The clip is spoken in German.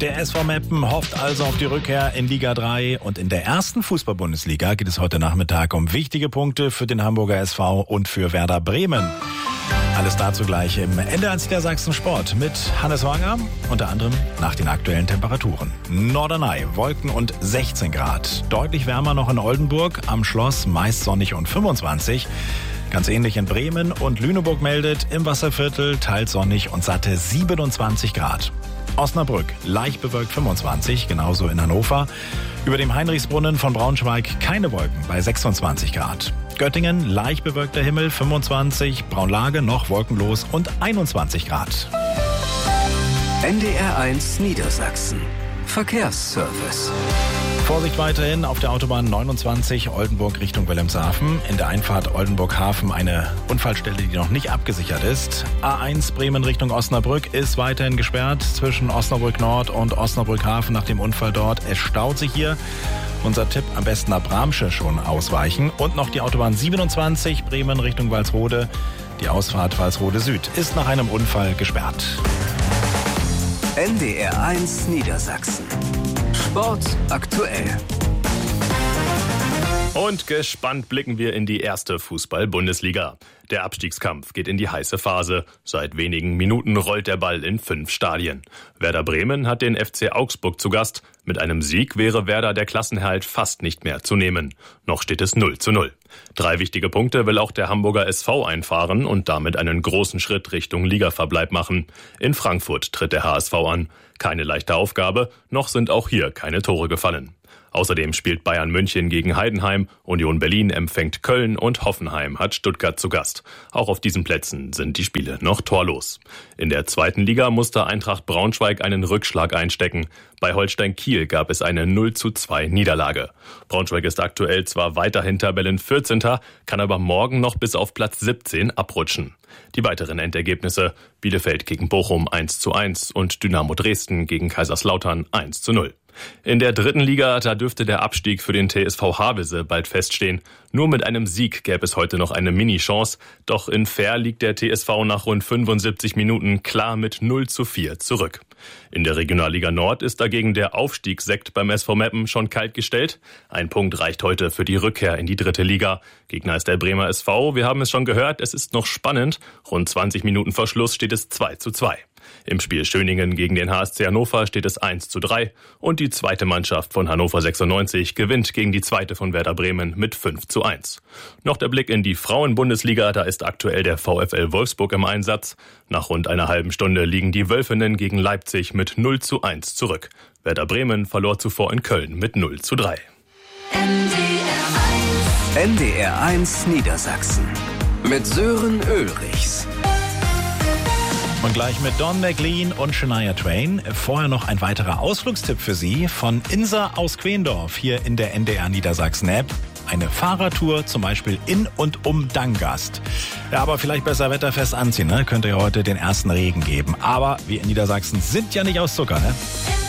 Der SV Meppen hofft also auf die Rückkehr in Liga 3 und in der ersten Fußball-Bundesliga geht es heute Nachmittag um wichtige Punkte für den Hamburger SV und für Werder Bremen. Alles dazu gleich im NDR1 Niedersachsen Sport mit Hannes Wanger, unter anderem nach den aktuellen Temperaturen. Norderney, Wolken und 16 Grad. Deutlich wärmer noch in Oldenburg, am Schloss meist sonnig und 25. Ganz ähnlich in Bremen und Lüneburg meldet im Wasserviertel teils sonnig und satte 27 Grad. Osnabrück, leicht bewölkt 25, genauso in Hannover. Über dem Heinrichsbrunnen von Braunschweig keine Wolken bei 26 Grad. Göttingen, leicht bewölkter Himmel 25, Braunlage noch wolkenlos und 21 Grad. NDR1 Niedersachsen. Verkehrsservice. Vorsicht weiterhin auf der Autobahn 29 Oldenburg Richtung Wilhelmshaven. In der Einfahrt Oldenburg-Hafen eine Unfallstelle, die noch nicht abgesichert ist. A1 Bremen Richtung Osnabrück ist weiterhin gesperrt zwischen Osnabrück Nord und Osnabrück-Hafen nach dem Unfall dort. Es staut sich hier. Unser Tipp, am besten nach Bramsche schon ausweichen. Und noch die Autobahn 27 Bremen Richtung Walsrode. Die Ausfahrt Walsrode Süd ist nach einem Unfall gesperrt. NDR1 Niedersachsen. Sport aktuell. Und gespannt blicken wir in die erste Fußball-Bundesliga. Der Abstiegskampf geht in die heiße Phase. Seit wenigen Minuten rollt der Ball in 5 Stadien. Werder Bremen hat den FC Augsburg zu Gast. Mit einem Sieg wäre Werder der Klassenerhalt fast nicht mehr zu nehmen. Noch steht es 0:0. 3 wichtige Punkte will auch der Hamburger SV einfahren und damit einen großen Schritt Richtung Ligaverbleib machen. In Frankfurt tritt der HSV an. Keine leichte Aufgabe, noch sind auch hier keine Tore gefallen. Außerdem spielt Bayern München gegen Heidenheim, Union Berlin empfängt Köln und Hoffenheim hat Stuttgart zu Gast. Auch auf diesen Plätzen sind die Spiele noch torlos. In der zweiten Liga musste Eintracht Braunschweig einen Rückschlag einstecken. Bei Holstein Kiel gab es eine 0:2 Niederlage. Braunschweig ist aktuell zwar weiterhin Tabellen-14., kann aber morgen noch bis auf Platz 17 abrutschen. Die weiteren Endergebnisse: Bielefeld gegen Bochum 1:1 und Dynamo Dresden gegen Kaiserslautern 1:0. In der dritten Liga, da dürfte der Abstieg für den TSV Havelse bald feststehen. Nur mit einem Sieg gäbe es heute noch eine Mini-Chance. Doch in Verl liegt der TSV nach rund 75 Minuten klar mit 0:4 zurück. In der Regionalliga Nord ist dagegen der Aufstiegssekt beim SV Meppen schon kalt gestellt. Ein Punkt reicht heute für die Rückkehr in die dritte Liga. Gegner ist der Bremer SV. Wir haben es schon gehört, es ist noch spannend. Rund 20 Minuten vor Schluss steht es 2:2. Im Spiel Schöningen gegen den HSC Hannover steht es 1:3 und die zweite Mannschaft von Hannover 96 gewinnt gegen die zweite von Werder Bremen mit 5:1. Noch der Blick in die Frauen-Bundesliga, da ist aktuell der VfL Wolfsburg im Einsatz. Nach rund einer halben Stunde liegen die Wölfinnen gegen Leipzig mit 0:1 zurück. Werder Bremen verlor zuvor in Köln mit 0:3. NDR1 Niedersachsen mit Sören Ulrichs. Und gleich mit Don McLean und Shania Twain. Vorher noch ein weiterer Ausflugstipp für Sie von Insa aus Quendorf hier in der NDR Niedersachsen App. Eine Fahrradtour zum Beispiel in und um Dangast. Ja, aber vielleicht besser wetterfest anziehen, ne? Könnte ja heute den ersten Regen geben. Aber wir in Niedersachsen sind ja nicht aus Zucker, ne?